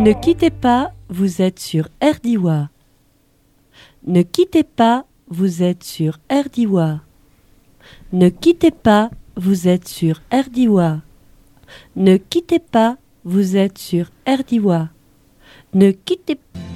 Ne quittez pas, vous êtes sur RDIWA. Ne quittez pas, vous êtes sur RDIWA. Ne quittez pas, vous êtes sur RDIWA. Ne quittez pas, vous êtes sur RDIWA. Ne quittez pas.